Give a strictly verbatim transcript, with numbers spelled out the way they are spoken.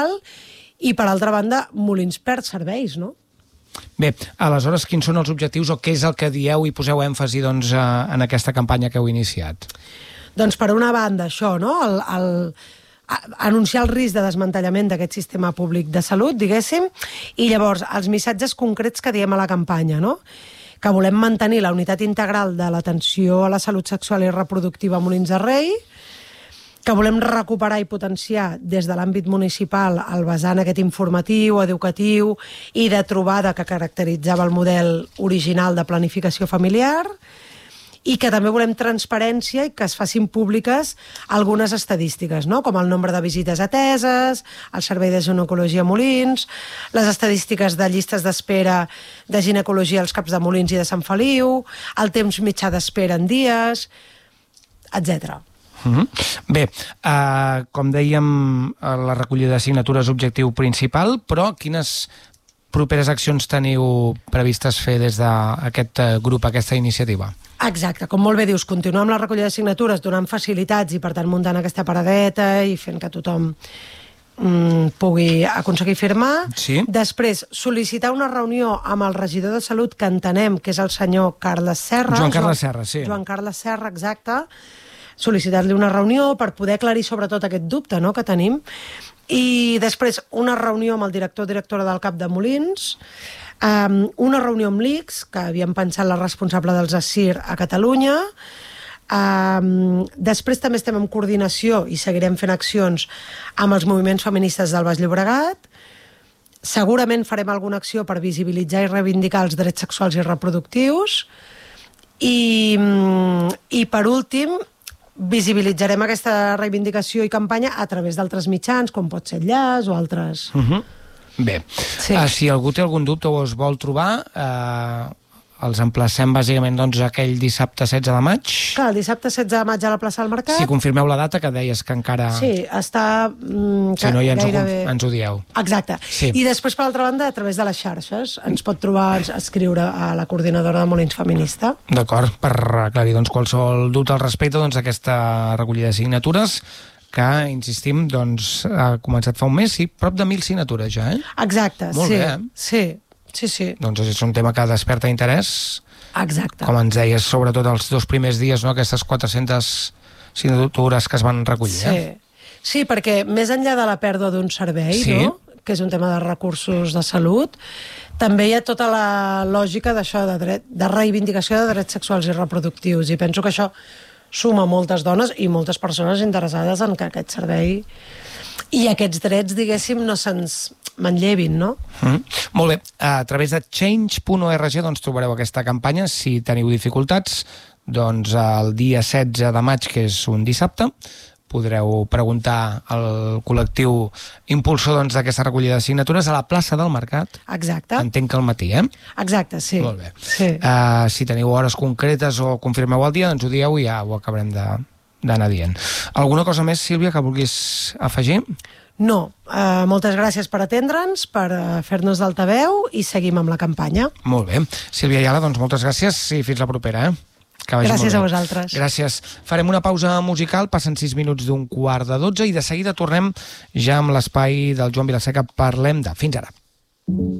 municipal, i per altra banda, Molins perd serveis, no? Bé, aleshores, quins són els objectius o què és el que dieu i poseu èmfasi doncs, en aquesta campanya que heu iniciat? Doncs per una banda, això, no? El, el, anunciar el risc de desmantellament d'aquest sistema públic de salut, diguéssim, i llavors els missatges concrets que diem a la campanya, no? Que volem mantenir la unitat integral de l'atenció a la salut sexual i reproductiva a Molins de Rei, que volem recuperar i potenciar des de l'àmbit municipal el vessant aquest informatiu, educatiu i de trobada que caracteritzava el model original de planificació familiar, i que també volem transparència i que es facin públiques algunes estadístiques, no? Com el nombre de visites ateses, el servei de ginecologia a Molins, les estadístiques de llistes d'espera de ginecologia als caps de Molins i de Sant Feliu, el temps mitjà d'espera en dies, etcètera. Uh-huh. Bé, uh, com dèiem, la recollida de signatures és objectiu principal, però quines properes accions teniu previstes fer des d'aquest grup, aquesta iniciativa? Exacte, com molt bé dius, continuar amb la recollida de signatures, donant facilitats i per tant muntant aquesta paradeta i fent que tothom mm, pugui aconseguir firmar. Sí. Després, sol·licitar una reunió amb el regidor de Salut, que entenem que és el senyor Carles Serra. Joan Carles Serra, sí. Joan Carles Serra, exacte. Sol·licitar-li una reunió per poder aclarir sobretot aquest dubte, no?, que tenim. I després una reunió amb el director o directora del CAP de Molins, um, una reunió amb l'I C S, que havíem pensat la responsable dels A S I R a Catalunya. Um, després també estem en coordinació i seguirem fent accions amb els moviments feministes del Baix Llobregat. Segurament farem alguna acció per visibilitzar i reivindicar els drets sexuals i reproductius. I, i per últim, visibilitzarem aquesta reivindicació i campanya a través d'altres mitjans, com pot ser Enllaç o altres. Uh-huh. Bé, sí. uh, si algú té algun dubte o es vol trobar, uh, els emplacem bàsicament doncs, aquell dissabte setze de maig. Clar, el dissabte setze de maig a la plaça del Mercat. Si confirmeu la data, que deies que encara... Sí, està... Mm, si no, ja ens, gairebé... ho, ens ho dieu. Exacte. Sí. I després, per altra banda, a través de les xarxes. Ens pot trobar, escriure a la coordinadora de Molins Feminista. D'acord, per aclarir doncs, qualsevol dubte al respecte d'aquesta doncs, recollida de signatures, que, insistim, doncs, ha començat fa un mes, sí, prop de mil signatures ja, eh? Exacte, Molt sí. bé, eh? Sí, sí, sí. Doncs és un tema que desperta interès. Exacte. Com ens deies, sobretot els dos primers dies, no? Aquestes quatre-centes signatures que es van recollir. Sí. Eh? Sí, perquè més enllà de la pèrdua d'un servei, sí. no?, que és un tema de recursos de salut, també hi ha tota la lògica d'això, de, dret, de reivindicació de drets sexuals i reproductius, i penso que això suma moltes dones i moltes persones interessades en que aquest servei i aquests drets, diguéssim, no se'ns manllevin, no? Mm. Molt bé. A través de change punt org doncs, trobareu aquesta campanya. Si teniu dificultats, doncs el dia setze de maig, que és un dissabte, podreu preguntar al col·lectiu impulsor doncs, d'aquesta recollida de signatures a la plaça del Mercat. Exacte. Entenc que al matí, eh? Exacte, sí. Molt bé. Sí. Uh, si teniu hores concretes o confirmeu el dia, doncs ho dieu i ja ho acabarem de... d'anar dient. Alguna cosa més, Sílvia, que vulguis afegir? No. Uh, moltes gràcies per atendre'ns, per uh, fer-nos d'altaveu i seguim amb la campanya. Molt bé. Sílvia Ayala, doncs moltes gràcies i fins la propera, eh? Que vagi gràcies molt bé. a vosaltres. Gràcies. Farem una pausa musical, passen sis minuts d'un quart de dotze i de seguida tornem ja amb l'espai del Joan Vilaseca Parlem de. Fins ara.